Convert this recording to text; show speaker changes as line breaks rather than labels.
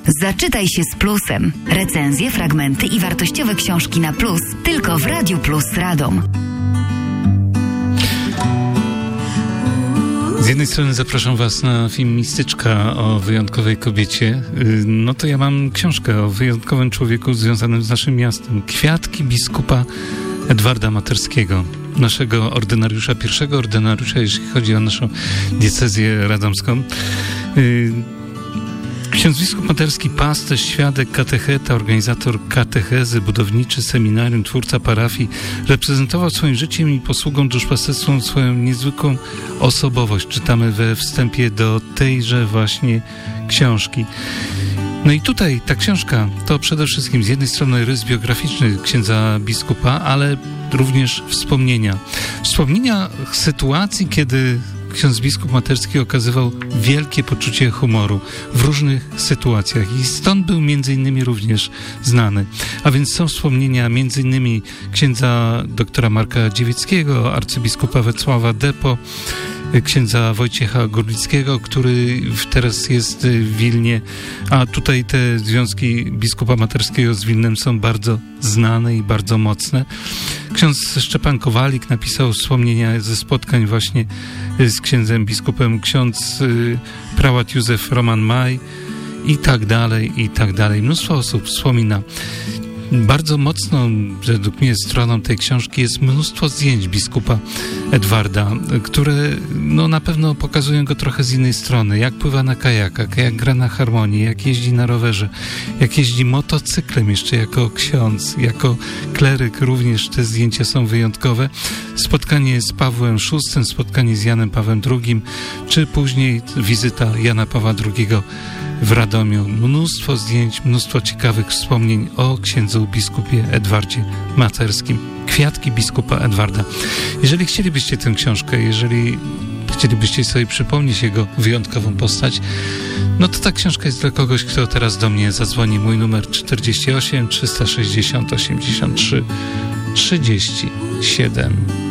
Zaczytaj się z Plusem. Recenzje, fragmenty i wartościowe książki na Plus tylko w Radiu Plus Radom.
Z jednej strony zapraszam Was na film Mistyczka o wyjątkowej kobiecie. No to ja mam książkę o wyjątkowym człowieku związanym z naszym miastem. Kwiatki biskupa Edwarda Materskiego, naszego ordynariusza, pierwszego ordynariusza, jeśli chodzi o naszą diecezję radomską. Ksiądz biskup Materski, pasterz, świadek, katecheta, organizator katechezy, budowniczy seminarium, twórca parafii, reprezentował swoim życiem i posługą duszpasterstwem swoją niezwykłą osobowość. Czytamy we wstępie do tejże właśnie książki. No i tutaj ta książka to przede wszystkim z jednej strony rys biograficzny księdza biskupa, ale również wspomnienia. Wspomnienia sytuacji, kiedy ksiądz biskup Materski okazywał wielkie poczucie humoru w różnych sytuacjach i stąd był między innymi również znany. A więc są wspomnienia między innymi księdza doktora Marka Dziewieckiego, arcybiskupa Wacława Depo, księdza Wojciecha Górlickiego, który teraz jest w Wilnie, a tutaj te związki biskupa Materskiego z Wilnem są bardzo znane i bardzo mocne. Ksiądz Szczepan Kowalik napisał wspomnienia ze spotkań właśnie z księdzem biskupem, ksiądz prałat Józef Roman Maj i tak dalej, i tak dalej. Mnóstwo osób wspomina. Bardzo mocno, według mnie, stroną tej książki jest mnóstwo zdjęć biskupa Edwarda, które no, na pewno pokazują go trochę z innej strony. Jak pływa na kajakach, jak gra na harmonii, jak jeździ na rowerze, jak jeździ motocyklem jeszcze jako ksiądz, jako kleryk również te zdjęcia są wyjątkowe. Spotkanie z Pawłem VI, spotkanie z Janem Pawłem II, czy później wizyta Jana Pawła II w Radomiu. Mnóstwo zdjęć, mnóstwo ciekawych wspomnień o księdzu biskupie Edwardzie Materskim. Kwiatki biskupa Edwarda. Jeżeli chcielibyście tę książkę, jeżeli chcielibyście sobie przypomnieć jego wyjątkową postać, no to ta książka jest dla kogoś, kto teraz do mnie zadzwoni. Mój numer 48 360 83 37.